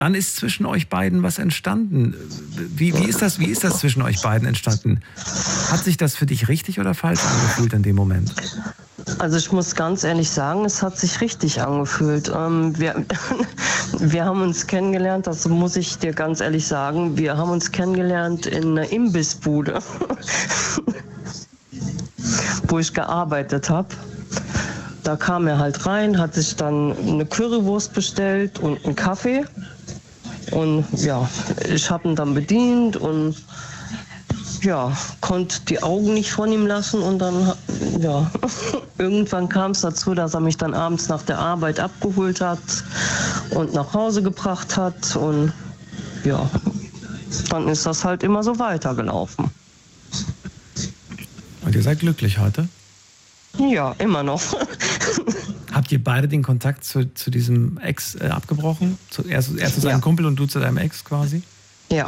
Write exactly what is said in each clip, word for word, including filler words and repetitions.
Dann ist zwischen euch beiden was entstanden. Wie, wie, ist das, wie ist das zwischen euch beiden entstanden? Hat sich das für dich richtig oder falsch angefühlt in dem Moment? Also ich muss ganz ehrlich sagen, es hat sich richtig angefühlt. Ähm, wir, wir haben uns kennengelernt, das muss ich dir ganz ehrlich sagen, wir haben uns kennengelernt in einer Imbissbude, wo ich gearbeitet habe. Da kam er halt rein, hat sich dann eine Currywurst bestellt und einen Kaffee. Und ja, ich habe ihn dann bedient und ja, konnte die Augen nicht von ihm lassen. Und dann, ja, irgendwann kam es dazu, dass er mich dann abends nach der Arbeit abgeholt hat und nach Hause gebracht hat. Und ja, dann ist das halt immer so weitergelaufen. Und ihr seid glücklich heute? Ja, immer noch. Habt ihr beide den Kontakt zu, zu diesem Ex äh, abgebrochen? Zu, er, er zu seinem Ja. Kumpel und du zu deinem Ex quasi? Ja.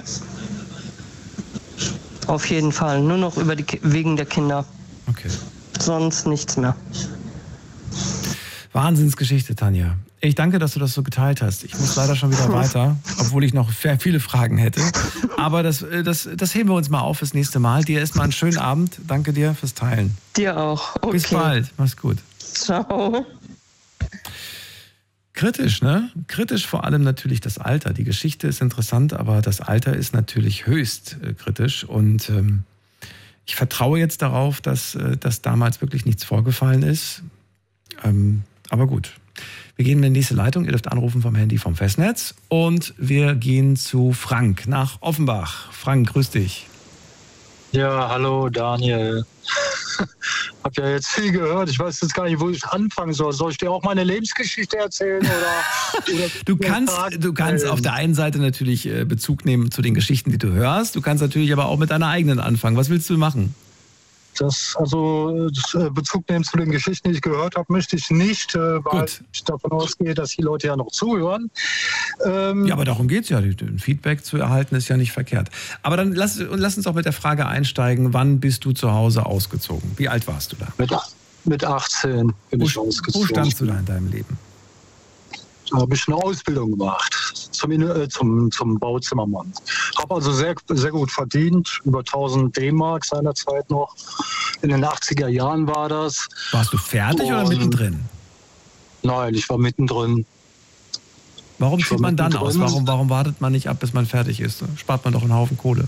Auf jeden Fall. Nur noch über die, wegen der Kinder. Okay. Sonst nichts mehr. Wahnsinnsgeschichte, Tanja. Ich danke, dass du das so geteilt hast. Ich muss leider schon wieder weiter, obwohl ich noch sehr viele Fragen hätte. Aber das, das, das heben wir uns mal auf fürs nächste Mal. Dir erstmal einen schönen Abend. Danke dir fürs Teilen. Dir auch. Okay. Bis bald. Mach's gut. Ciao. Kritisch, ne? Kritisch vor allem natürlich das Alter. Die Geschichte ist interessant, aber das Alter ist natürlich höchst äh, kritisch. Und ähm, ich vertraue jetzt darauf, dass, äh, dass damals wirklich nichts vorgefallen ist. Ähm, aber gut. Wir gehen in die nächste Leitung. Ihr dürft anrufen vom Handy vom Festnetz. Und wir gehen zu Frank nach Offenbach. Frank, grüß dich. Ja, hallo Daniel. Hab ja jetzt viel gehört. Ich weiß jetzt gar nicht, wo ich anfangen soll. Soll ich dir auch meine Lebensgeschichte erzählen? Oder, oder du kannst, du kannst auf der einen Seite natürlich Bezug nehmen zu den Geschichten, die du hörst. Du kannst natürlich aber auch mit deiner eigenen anfangen. Was willst du machen? Das, also Bezug nehmen zu den Geschichten, die ich gehört habe, möchte ich nicht, weil Gut. ich davon ausgehe, dass die Leute ja noch zuhören. Ähm ja, aber darum geht es ja. Ein Feedback zu erhalten ist ja nicht verkehrt. Aber dann lass, lass uns auch mit der Frage einsteigen, wann bist du zu Hause ausgezogen? Wie alt warst du da? Mit, mit achtzehn bin wo, ich ausgezogen. Wo standst du da in deinem Leben? Da habe ich eine Ausbildung gemacht zum, äh, zum, zum Bauzimmermann. Habe also sehr, sehr gut verdient, über tausend D-Mark seinerzeit noch. In den achtziger Jahren war das. Warst du fertig Und, oder mittendrin? Nein, ich war mittendrin. Warum zieht man dann aus? Warum, warum wartet man nicht ab, bis man fertig ist? Spart man doch einen Haufen Kohle.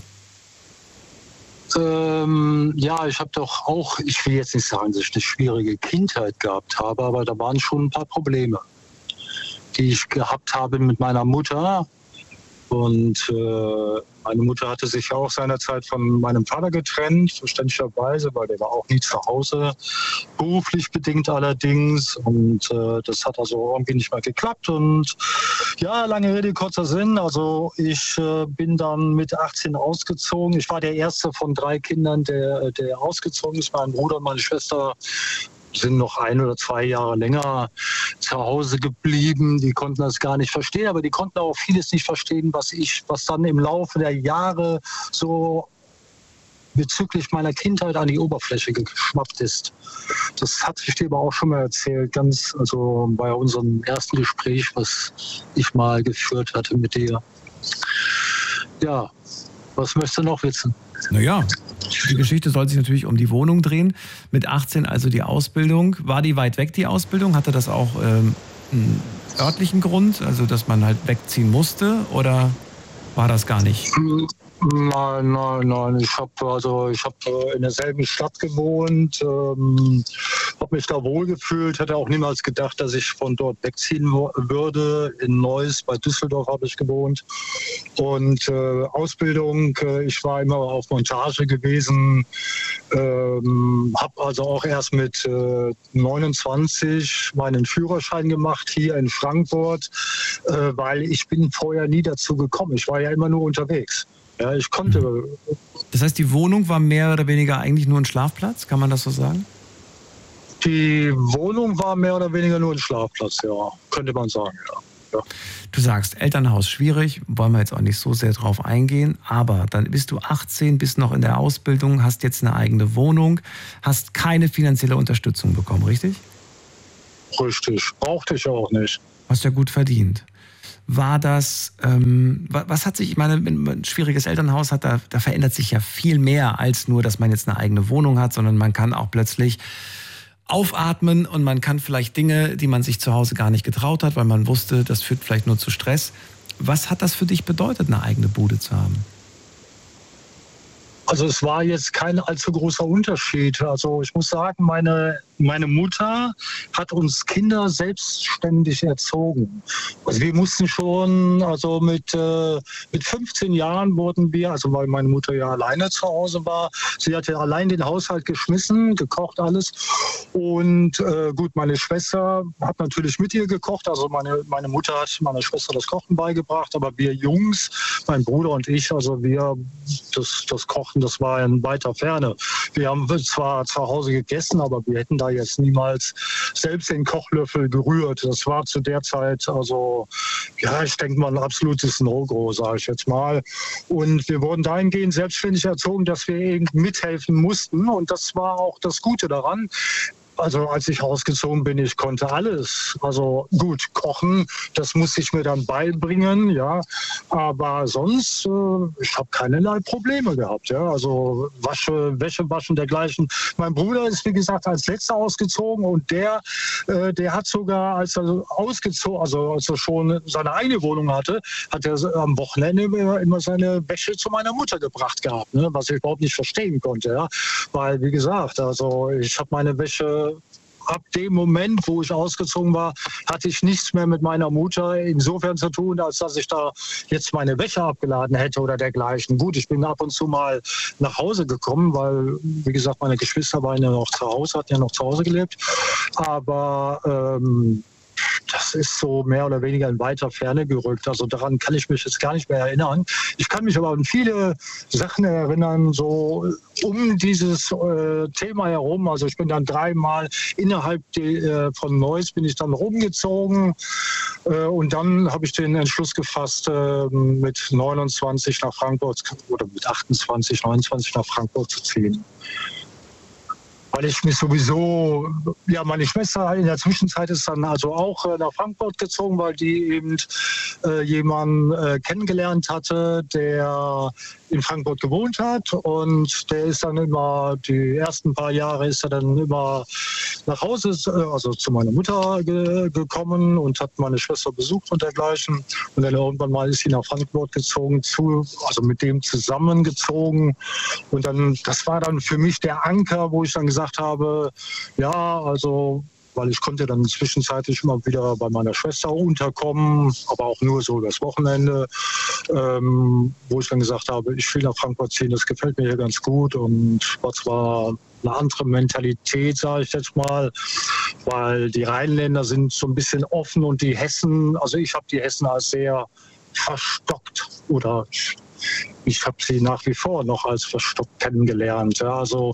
Ähm, ja, ich habe doch auch, ich will jetzt nicht sagen, dass ich eine schwierige Kindheit gehabt habe, aber da waren schon ein paar Probleme, die ich gehabt habe mit meiner Mutter. Und äh, meine Mutter hatte sich ja auch seinerzeit von meinem Vater getrennt, verständlicherweise, weil der war auch nie zu Hause, beruflich bedingt allerdings. Und äh, das hat also irgendwie nicht mehr geklappt. Und ja, lange Rede, kurzer Sinn. Also ich äh, bin dann mit achtzehn ausgezogen. Ich war der erste von drei Kindern, der, der ausgezogen ist. Mein Bruder und meine Schwester sind noch ein oder zwei Jahre länger zu Hause geblieben. Die konnten das gar nicht verstehen, aber die konnten auch vieles nicht verstehen, was ich, was dann im Laufe der Jahre so bezüglich meiner Kindheit an die Oberfläche geschwappt ist. Das hatte ich dir aber auch schon mal erzählt, ganz, also bei unserem ersten Gespräch, was ich mal geführt hatte mit dir. Ja, was möchtest du noch wissen? Naja, die Geschichte soll sich natürlich um die Wohnung drehen. Mit achtzehn also die Ausbildung. War die weit weg, die Ausbildung? Hatte das auch ähm, einen örtlichen Grund, also dass man halt wegziehen musste? Oder war das gar nicht? Nein, nein, nein. Ich habe also ich habe in derselben Stadt gewohnt, ähm, habe mich da wohlgefühlt, hätte auch niemals gedacht, dass ich von dort wegziehen würde. In Neuss bei Düsseldorf habe ich gewohnt. Und äh, Ausbildung, äh, ich war immer auf Montage gewesen, ähm, habe also auch erst mit äh, neunundzwanzig meinen Führerschein gemacht hier in Frankfurt, äh, weil ich bin vorher nie dazu gekommen. Ich war ja immer nur unterwegs. Ja, ich konnte. Das heißt, die Wohnung war mehr oder weniger eigentlich nur ein Schlafplatz? Kann man das so sagen? Die Wohnung war mehr oder weniger nur ein Schlafplatz, ja. Könnte man sagen, ja. ja. Du sagst, Elternhaus schwierig, wollen wir jetzt auch nicht so sehr drauf eingehen, aber dann bist du achtzehn, bist noch in der Ausbildung, hast jetzt eine eigene Wohnung, hast keine finanzielle Unterstützung bekommen, richtig? Richtig, brauchte ich auch nicht. Hast ja gut verdient. war das, ähm, was hat sich, ich meine, wenn man ein schwieriges Elternhaus hat, da, da verändert sich ja viel mehr als nur, dass man jetzt eine eigene Wohnung hat, sondern man kann auch plötzlich aufatmen und man kann vielleicht Dinge, die man sich zu Hause gar nicht getraut hat, weil man wusste, das führt vielleicht nur zu Stress. Was hat das für dich bedeutet, eine eigene Bude zu haben? Also es war jetzt kein allzu großer Unterschied. Also ich muss sagen, meine, meine Mutter hat uns Kinder selbstständig erzogen. Also wir mussten schon, also mit, äh, mit fünfzehn Jahren wurden wir, also weil meine Mutter ja alleine zu Hause war, sie hat ja allein den Haushalt geschmissen, gekocht alles. Und äh, gut, meine Schwester hat natürlich mit ihr gekocht. Also meine, meine Mutter hat meiner Schwester das Kochen beigebracht, aber wir Jungs, mein Bruder und ich, also wir, das, das Kochen, das war in weiter Ferne. Wir haben zwar zu Hause gegessen, aber wir hätten da jetzt niemals selbst den Kochlöffel gerührt. Das war zu der Zeit, also ja, ich denke mal ein absolutes No-Go, sage ich jetzt mal. Und wir wurden dahingehend selbstständig erzogen, dass wir eben mithelfen mussten. Und das war auch das Gute daran. Also als ich ausgezogen bin, ich konnte alles. Also gut, kochen, das musste ich mir dann beibringen, ja. Aber sonst, äh, ich habe keinerlei Probleme gehabt, ja. Also Wasche, Wäsche waschen, dergleichen. Mein Bruder ist, wie gesagt, als letzter ausgezogen und der, äh, der hat sogar, als er ausgezogen, also als er schon seine eigene Wohnung hatte, hat er am Wochenende immer, immer seine Wäsche zu meiner Mutter gebracht gehabt, ne? Was ich überhaupt nicht verstehen konnte, ja. Weil, wie gesagt, also ich habe meine Wäsche ab dem Moment, wo ich ausgezogen war, hatte ich nichts mehr mit meiner Mutter insofern zu tun, als dass ich da jetzt meine Wäsche abgeladen hätte oder dergleichen. Gut, ich bin ab und zu mal nach Hause gekommen, weil, wie gesagt, meine Geschwister waren ja noch zu Hause, hatten ja noch zu Hause gelebt. Aber ähm, das ist so mehr oder weniger in weiter Ferne gerückt. Also daran kann ich mich jetzt gar nicht mehr erinnern. Ich kann mich aber an viele Sachen erinnern, so um dieses äh, Thema herum. Also ich bin dann dreimal innerhalb die, äh, von Neuss bin ich dann rumgezogen. Äh, und dann habe ich den Entschluss gefasst, äh, mit neunundzwanzig nach Frankfurt oder mit achtundzwanzig, neunundzwanzig nach Frankfurt zu ziehen. Weil ich mich sowieso, ja, meine Schwester in der Zwischenzeit ist dann also auch äh, nach Frankfurt gezogen, weil die eben äh, jemanden äh, kennengelernt hatte, der in Frankfurt gewohnt hat, und der ist dann immer, die ersten paar Jahre ist er dann immer nach Hause, also zu meiner Mutter ge- gekommen und hat meine Schwester besucht und dergleichen, und dann irgendwann mal ist sie nach Frankfurt gezogen, zu, also mit dem zusammengezogen, und dann, das war dann für mich der Anker, wo ich dann gesagt habe, ja, also weil ich konnte dann zwischenzeitlich immer wieder bei meiner Schwester unterkommen, aber auch nur so das Wochenende, ähm, wo ich dann gesagt habe, ich will nach Frankfurt ziehen, das gefällt mir hier ganz gut, und war zwar eine andere Mentalität, sage ich jetzt mal, weil die Rheinländer sind so ein bisschen offen und die Hessen, also ich habe die Hessen als sehr verstockt oder ich, ich habe sie nach wie vor noch als verstockt kennengelernt. Ja, also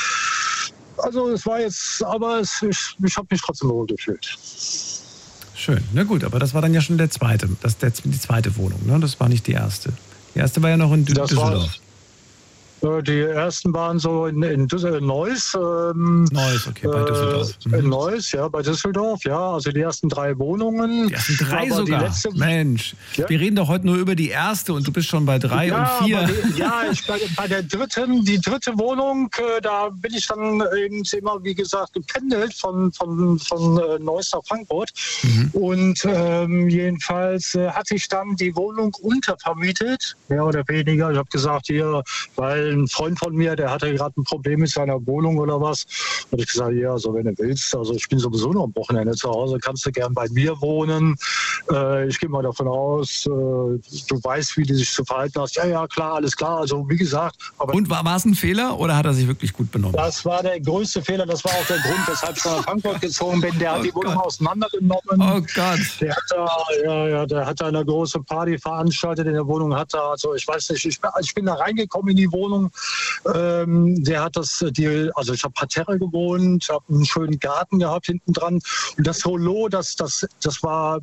Also es war jetzt, aber es, ich, ich habe mich trotzdem wohl gefühlt. Schön, na gut, aber das war dann ja schon der zweite, das, der, die zweite Wohnung, ne? Das war nicht die erste. Die erste war ja noch in Das Düsseldorf. War, die ersten waren so in, in Düsseldorf, Neuss. Ähm, Neuss, okay, bei Düsseldorf. Mhm. In Neuss, ja, bei Düsseldorf, ja. Also die ersten drei Wohnungen. Die ersten drei aber sogar? Die letzte, Mensch, ja? Wir reden doch heute nur über die erste und du bist schon bei drei ja, und vier. Die, ja, ich, bei, bei der dritten, die dritte Wohnung, äh, da bin ich dann eben immer, wie gesagt, gependelt von, von, von äh, Neuss nach Frankfurt. Mhm. Und ähm, jedenfalls äh, hatte ich dann die Wohnung untervermietet, mehr oder weniger. Ich habe gesagt, hier, weil ein Freund von mir, der hatte gerade ein Problem mit seiner Wohnung oder was. Und ich gesagt, ja, also wenn du willst, also ich bin sowieso noch am Wochenende zu Hause, kannst du gern bei mir wohnen. Äh, ich gehe mal davon aus, äh, du weißt, wie du dich zu verhalten hast. Ja, ja, klar, alles klar. Also wie gesagt. Aber und war, war es ein Fehler oder hat er sich wirklich gut benommen? Das war der größte Fehler. Das war auch der Grund, weshalb ich nach Frankfurt gezogen bin. Der hat oh die Wohnung Gott. auseinandergenommen. Oh Gott. Der hat da, ja, ja, der hat da eine große Party veranstaltet in der Wohnung. Hat da, also ich weiß nicht, ich, ich bin da reingekommen in die Wohnung. Ähm, der hat das, die, also ich habe Parterre gewohnt, habe einen schönen Garten gehabt hinten dran. Und das Holo, das, das, das war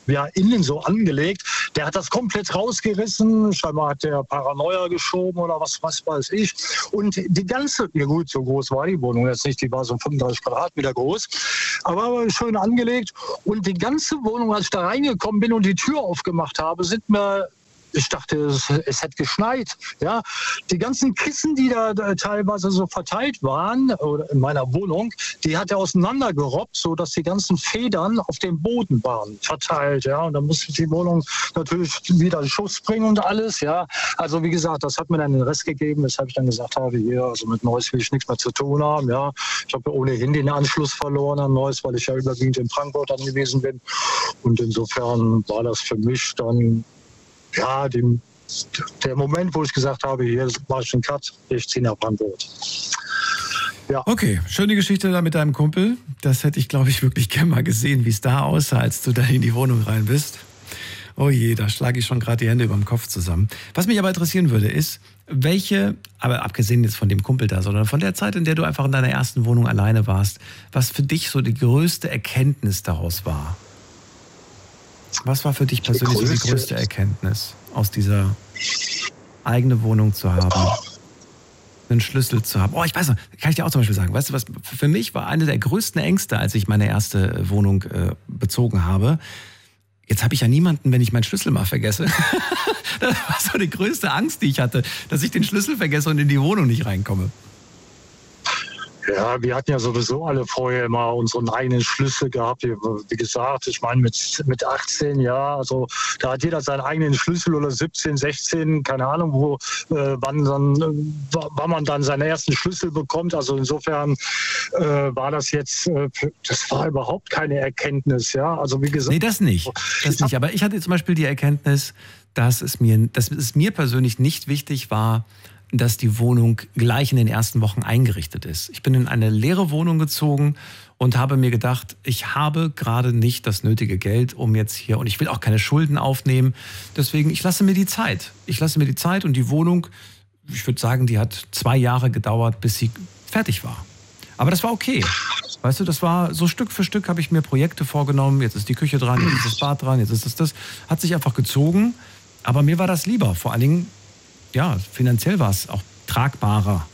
ja, innen so angelegt. Der hat das komplett rausgerissen. Scheinbar hat der Paranoia geschoben oder was, was weiß ich. Und die ganze, ja gut, so groß war die Wohnung jetzt nicht. Die war so fünfunddreißig Quadratmeter groß. Aber schön angelegt. Und die ganze Wohnung, als ich da reingekommen bin und die Tür aufgemacht habe, sind mir... Ich dachte, es, es hätte geschneit. Ja, die ganzen Kissen, die da, da teilweise so verteilt waren, oder in meiner Wohnung, die hat er auseinandergerobbt, so dass die ganzen Federn auf dem Boden waren verteilt. Ja, und dann musste ich die Wohnung natürlich wieder in Schuss bringen und alles. Ja, also wie gesagt, das hat mir dann den Rest gegeben, weshalb ich dann gesagt habe, hier, also mit Neuss will ich nichts mehr zu tun haben. Ja, ich habe ja ohnehin den Anschluss verloren an Neuss, weil ich ja überwiegend in Frankfurt angewiesen bin. Und insofern war das für mich dann ja, dem, der Moment, wo ich gesagt habe, hier war ich ein Cut, ich ziehe nach Frankfurt. Ja. Okay, schöne Geschichte da mit deinem Kumpel. Das hätte ich, glaube ich, wirklich gerne mal gesehen, wie es da aussah, als du da in die Wohnung rein bist. Oh je, da schlage ich schon gerade die Hände über dem Kopf zusammen. Was mich aber interessieren würde, ist, welche, aber abgesehen jetzt von dem Kumpel da, sondern von der Zeit, in der du einfach in deiner ersten Wohnung alleine warst, was für dich so die größte Erkenntnis daraus war? Was war für dich persönlich so die größte Erkenntnis, aus dieser eigenen Wohnung zu haben, einen Schlüssel zu haben? Oh, ich weiß noch, kann ich dir auch zum Beispiel sagen, weißt du was, für mich war eine der größten Ängste, als ich meine erste Wohnung äh, bezogen habe, jetzt habe ich ja niemanden, wenn ich meinen Schlüssel mal vergesse. Das war so die größte Angst, die ich hatte, dass ich den Schlüssel vergesse und in die Wohnung nicht reinkomme. Ja, wir hatten ja sowieso alle vorher immer unseren eigenen Schlüssel gehabt. Wie, wie gesagt, ich meine mit, mit achtzehn, ja, also da hat jeder seinen eigenen Schlüssel oder siebzehn, sechzehn, keine Ahnung, wo, äh, wann dann, äh, wann man dann seinen ersten Schlüssel bekommt. Also insofern äh, war das jetzt, äh, das war überhaupt keine Erkenntnis, ja. Also wie gesagt. Nee, das nicht, das nicht. Aber ich hatte zum Beispiel die Erkenntnis, dass es mir, dass es mir persönlich nicht wichtig war, dass die Wohnung gleich in den ersten Wochen eingerichtet ist. Ich bin in eine leere Wohnung gezogen und habe mir gedacht, ich habe gerade nicht das nötige Geld, um jetzt hier, und ich will auch keine Schulden aufnehmen. Deswegen, ich lasse mir die Zeit. Ich lasse mir die Zeit und die Wohnung, ich würde sagen, die hat zwei Jahre gedauert, bis sie fertig war. Aber das war okay. Weißt du, das war so Stück für Stück habe ich mir Projekte vorgenommen. Jetzt ist die Küche dran, jetzt ist das Bad dran, jetzt ist das das. Hat sich einfach gezogen. Aber mir war das lieber. Vor allen Dingen, ja, finanziell war es auch tragbarer.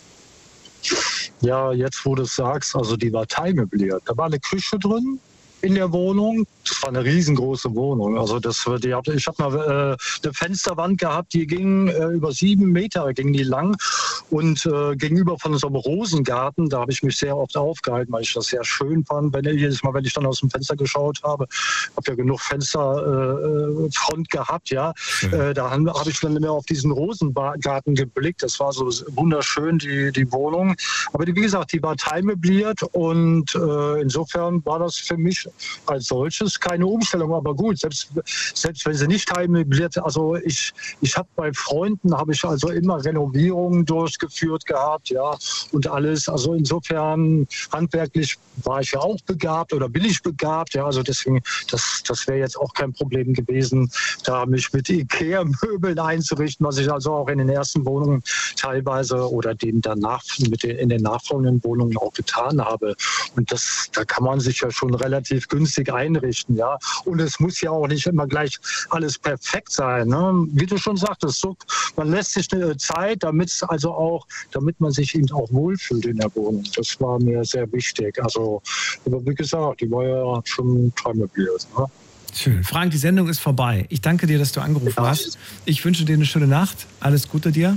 Ja, jetzt wo du es sagst, also die war teilmöbliert. Da war eine Küche drin in der Wohnung. Das war eine riesengroße Wohnung. Also das, die, ich habe mal äh, eine Fensterwand gehabt, die ging äh, über sieben Meter, ging die lang. Und äh, gegenüber von so einem Rosengarten, da habe ich mich sehr oft aufgehalten, weil ich das sehr schön fand. Wenn, jedes Mal, wenn ich dann aus dem Fenster geschaut habe, habe ja genug Fensterfront äh, gehabt, ja. Mhm. Äh, da habe hab ich dann immer auf diesen Rosengarten geblickt. Das war so wunderschön, die, die Wohnung. Aber die, wie gesagt, die war teilmöbliert und äh, insofern war das für mich als solches keine Umstellung. Aber gut, selbst, selbst wenn sie nicht teilmöbliert, also ich, ich habe bei Freunden, habe ich also immer Renovierungen durchgeführt gehabt, ja, und alles. Also insofern handwerklich war ich ja auch begabt oder bin ich begabt, ja, also deswegen, das, das wäre jetzt auch kein Problem gewesen, da mich mit Ikea-Möbeln einzurichten, was ich also auch in den ersten Wohnungen teilweise oder den danach mit den, in den nachfolgenden Wohnungen auch getan habe. Und das, da kann man sich ja schon relativ günstig einrichten, ja. Und es muss ja auch nicht immer gleich alles perfekt sein, ne? Wie du schon sagtest, so, man lässt sich eine Zeit, damit es also auch, damit man sich eben auch wohlfühlt in der Wohnung. Das war mir sehr wichtig. Also, aber wie gesagt, die war ja schon träumöbliert, ne? Schön. Frank, die Sendung ist vorbei. Ich danke dir, dass du angerufen ja. hast. Ich wünsche dir eine schöne Nacht. Alles Gute dir.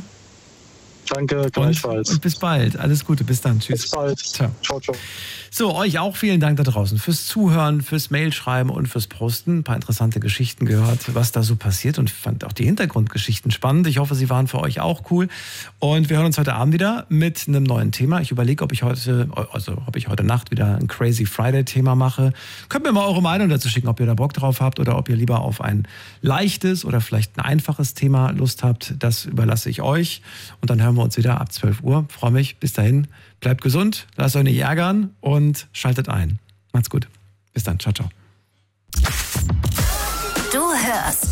Danke, gleichfalls. Und, und bis bald. Alles Gute. Bis dann. Tschüss. Bis bald. Ciao. Ciao, ciao. So, euch auch vielen Dank da draußen fürs Zuhören, fürs Mailschreiben und fürs Posten. Ein paar interessante Geschichten gehört, was da so passiert, und fand auch die Hintergrundgeschichten spannend. Ich hoffe, sie waren für euch auch cool. Und wir hören uns heute Abend wieder mit einem neuen Thema. Ich überlege, ob ich heute, also ob ich heute Nacht wieder ein Crazy Friday-Thema mache. Könnt mir mal eure Meinung dazu schicken, ob ihr da Bock drauf habt oder ob ihr lieber auf ein leichtes oder vielleicht ein einfaches Thema Lust habt. Das überlasse ich euch. Und dann hören wir uns wieder ab zwölf Uhr. Freue mich. Bis dahin. Bleibt gesund, lasst euch nicht ärgern und schaltet ein. Macht's gut. Bis dann. Ciao, ciao. Du hörst